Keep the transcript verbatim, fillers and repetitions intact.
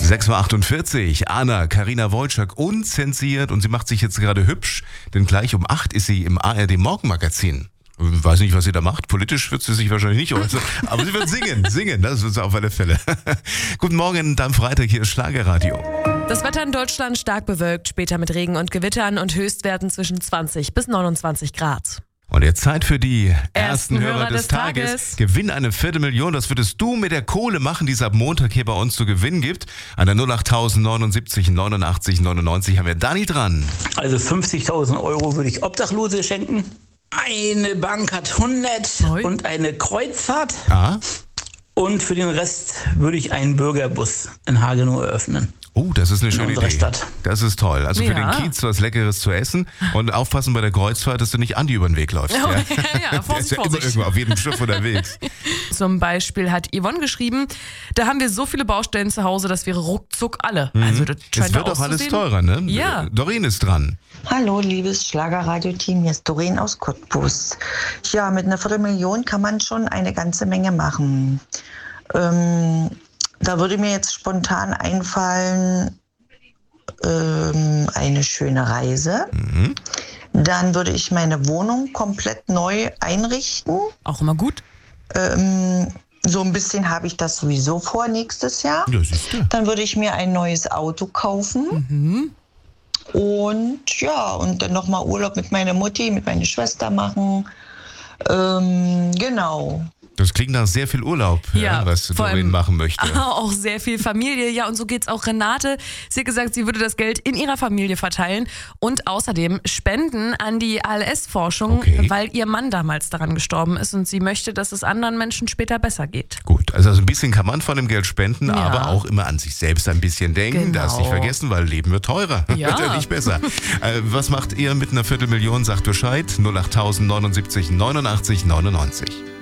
sechs Uhr achtundvierzig, Anna Karina Wojcik unzensiert und sie macht sich jetzt gerade hübsch, denn gleich um acht ist sie im A R D Morgenmagazin. Ich weiß nicht, was sie da macht. Politisch wird sie sich wahrscheinlich nicht äußern, aber sie wird singen, singen, das wird sie auf alle Fälle. Guten Morgen, am Freitag, hier ist Schlagerradio. Das Wetter in Deutschland stark bewölkt, später mit Regen und Gewittern und Höchstwerten zwischen zwanzig bis neunundzwanzig Grad. Und jetzt Zeit für die ersten, Ersten Hörer, Hörer des, des Tages. Tages. Gewinn eine Viertelmillion, das würdest du mit der Kohle machen, die es ab Montag hier bei uns zu gewinnen gibt. An der null acht neunundsiebzig neunundachtzig neunundneunzig haben wir Dani dran. Also fünfzigtausend Euro würde ich Obdachlose schenken. Eine Bank hat hundert Oi. und eine Kreuzfahrt. Ah? Und für den Rest würde ich einen Bürgerbus in Hagenow eröffnen. Oh, das ist eine schöne unserer Idee. Stadt. Das ist toll. Also für Ja. den Kiez was Leckeres zu essen und aufpassen bei der Kreuzfahrt, dass du nicht Andi über den Weg läufst. Oh, ja. ja, ja, Der ist ja immer Vorsicht. irgendwo auf jedem Schiff unterwegs. Zum Beispiel hat Yvonne geschrieben, da haben wir so viele Baustellen zu Hause, das wäre ruckzuck alle. Also das scheint Es wird auch alles auszusehen. teurer, ne? Ja. Doreen ist dran. Hallo, liebes Schlagerradio-Team, hier ist Doreen aus Cottbus. Ja, mit einer Viertelmillion kann man schon eine ganze Menge machen. Ähm, da würde mir jetzt spontan einfallen, ähm, eine schöne Reise. Mhm. Dann würde ich meine Wohnung komplett neu einrichten. Auch immer gut. Ähm, so ein bisschen habe ich das sowieso vor nächstes Jahr. Ja, siehst du. Dann würde ich mir ein neues Auto kaufen. Mhm. Und ja, und dann nochmal Urlaub mit meiner Mutti, mit meiner Schwester machen. Ähm, genau. Das klingt nach sehr viel Urlaub, ja, Ja, was vor Doreen allem- machen möchte. Auch sehr viel Familie. Ja, und so geht's auch Renate. Sie hat gesagt, sie würde das Geld in ihrer Familie verteilen und außerdem spenden an die A L S-Forschung, Okay. weil ihr Mann damals daran gestorben ist und sie möchte, dass es anderen Menschen später besser geht. Gut, also ein bisschen kann man von dem Geld spenden, Ja. aber auch immer an sich selbst ein bisschen denken. Genau. Das nicht vergessen, weil Leben wird teurer. Ja. Wird ja nicht besser. äh, was macht ihr mit einer Viertelmillion? Sagt Bescheid. null acht neunundsiebzig neunundachtzig neunundneunzig.